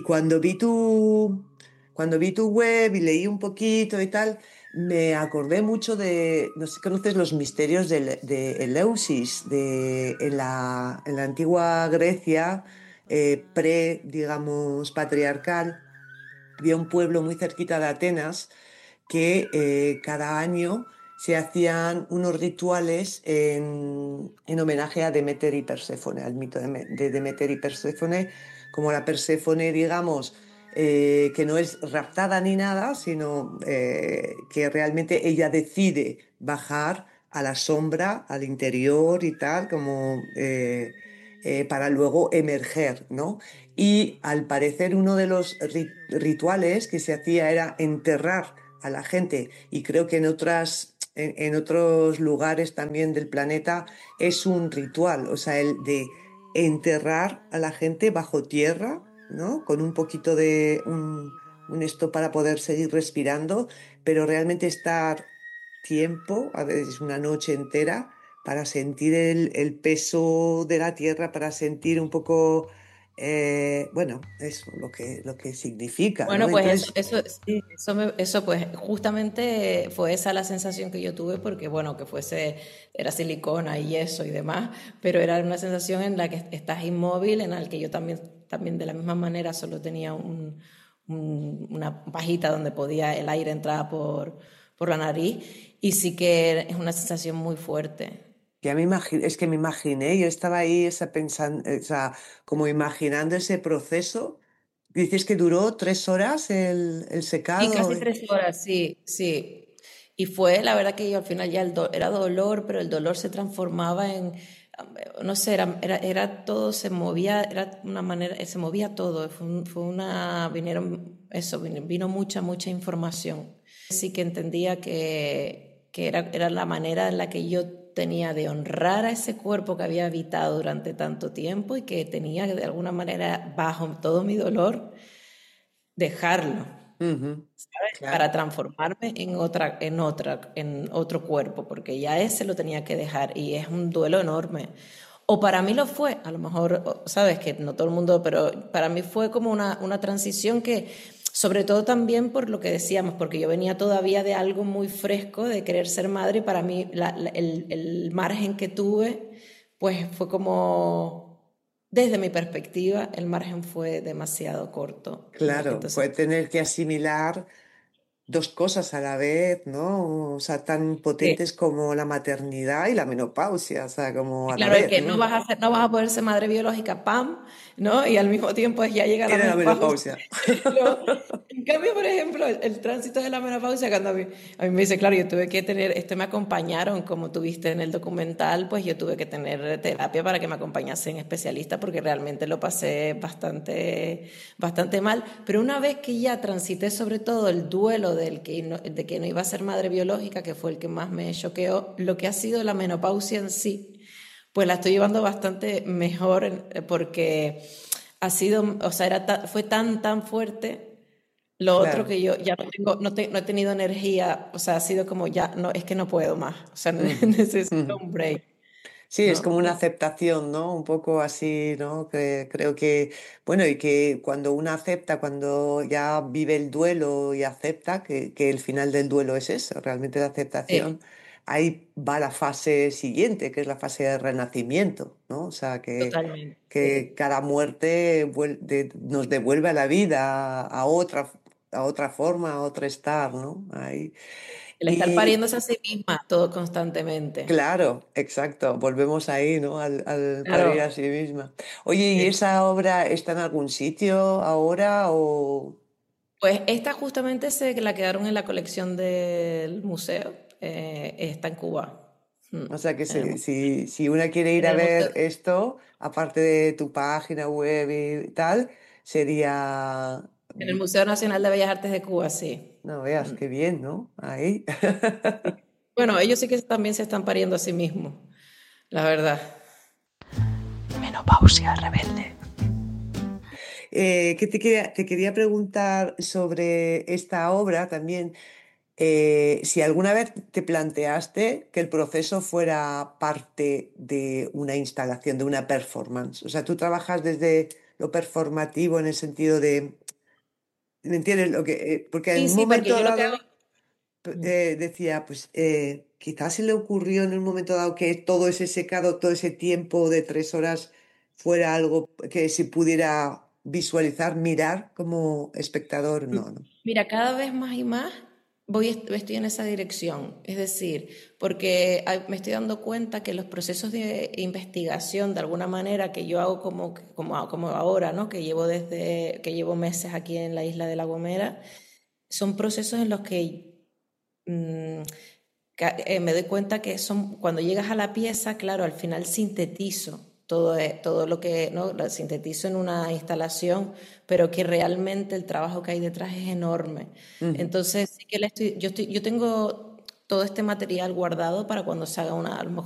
Cuando vi tu, cuando vi tu web y leí un poquito y tal, me acordé mucho de, no sé si conoces los misterios de Eleusis, en la antigua Grecia, digamos, patriarcal. Había un pueblo muy cerquita de Atenas que cada año se hacían unos rituales en homenaje a Demeter y Perséfone, al mito de Demeter y Perséfone, como la Perséfone, digamos, que no es raptada ni nada, sino que realmente ella decide bajar a la sombra, al interior y tal, como para luego emerger, ¿no? Y al parecer uno de los rituales que se hacía era enterrar a la gente, y creo que en otros lugares también del planeta es un ritual, o sea, el de enterrar a la gente bajo tierra, ¿no? Con un poquito un esto para poder seguir respirando, pero realmente estar tiempo, a veces una noche entera, para sentir el peso de la tierra, para sentir un poco, bueno, eso, lo que significa, ¿no? Bueno, pues Entonces, sí, eso pues justamente fue esa la sensación que yo tuve porque bueno, que fuese, era silicona y eso y demás, pero era una sensación en la que estás inmóvil, en la que yo también de la misma manera solo tenía una pajita donde podía el aire entrar por la nariz y sí que es una sensación muy fuerte. es que me imaginé, yo estaba ahí pensando, o sea, como imaginando ese proceso. Dices que duró 3 horas el Sí, secado. casi 3 horas, sí, sí. Y fue, la verdad que yo al final ya era dolor, pero el dolor se transformaba en, no sé, era todo, se movía, era una manera, se movía todo. Vino mucha información. Sí que entendía que era la manera en la que yo tenía de honrar a ese cuerpo que había habitado durante tanto tiempo y que tenía que de alguna manera, bajo todo mi dolor, dejarlo. Ujú, ¿Sabes? Para claro. transformarme en otro cuerpo, porque ya ese lo tenía que dejar y es un duelo enorme. O para mí lo fue, a lo mejor, sabes que no todo el mundo, pero para mí fue como una transición que, sobre todo también por lo que decíamos, porque yo venía todavía de algo muy fresco, de querer ser madre, y para mí el margen que tuve, pues fue como, desde mi perspectiva, el margen fue demasiado corto. Claro, Entonces, fue tener que asimilar dos cosas a la vez, ¿no? O sea, tan sí. potentes como la maternidad y la menopausia, o sea, como Y a la claro, el vez, que no ¿no? vas a ser, no vas a poder ser madre biológica, ¡pam! ¿No? Y al mismo tiempo ya llega la Era la menopausia. menopausia. ¿No? En cambio, por ejemplo, el tránsito de la menopausia, cuando a mí me dice, claro, yo tuve que tener, me acompañaron, como tuviste en el documental, pues yo tuve que tener terapia para que me acompañasen especialistas porque realmente lo pasé bastante mal. Pero una vez que ya transité sobre todo el duelo de que no iba a ser madre biológica, que fue el que más me choqueó, lo que ha sido la menopausia en sí, pues la estoy llevando bastante mejor porque ha sido, o sea, fue tan fuerte lo otro Claro. que yo ya no he tenido energía, o sea, ha sido como ya, no, es que no puedo más, o sea, Ujú, necesito ujú. un break, Sí, es como ¿no? una aceptación, ¿no? Un poco así, ¿no? Que creo que, bueno, y que cuando uno acepta, cuando ya vive el duelo y acepta que el final del duelo es eso, realmente la Sí, aceptación, ahí va la fase siguiente, que es la fase de renacimiento, ¿no? O sea, totalmente, que sí. cada muerte nos devuelve a la vida, a otra forma, a otro estar, ¿no? Ahí. El estar pariéndose a sí misma todo constantemente. Claro, exacto. Volvemos ahí, ¿no? Al parir a Claro. sí misma. Oye, ¿y Sí. esa obra está en algún sitio ahora o...? Pues esta justamente se la quedaron en la colección del museo, está en Cuba, O sea que en el, si una quiere ir en a el museo. ver esto, aparte de tu página web y tal, sería... En el Museo Nacional de Bellas Artes de Cuba, sí. No veas Mm. qué bien, ¿no? Ahí. Bueno, ellos sí que también se están pariendo a sí mismos, la verdad. Menopausia rebelde. Te quería preguntar sobre esta obra también. Si alguna vez te planteaste que el proceso fuera parte de una instalación, de una performance. O sea, tú trabajas desde lo performativo en el sentido de, ¿me entiendes? Porque en Sí, un sí, porque momento yo lo que hago... dado decía, pues quizás se le ocurrió en un momento dado que todo ese secado, todo ese tiempo de 3 horas fuera algo que se pudiera visualizar, mirar como espectador. No, no. Mira, cada vez más y más estoy en esa dirección. Es decir, porque me estoy dando cuenta que los procesos de investigación, de alguna manera, que yo hago como ahora, ¿no? Que llevo meses aquí en la isla de La Gomera, son procesos en los que mm, me doy cuenta que son, cuando llegas a la pieza, claro, al final sintetizo todo lo que, ¿no? Lo sintetizo en una instalación, pero que realmente el trabajo que hay detrás es enorme. Ujú. Entonces, sí que yo tengo todo este material guardado para cuando se haga a lo mejor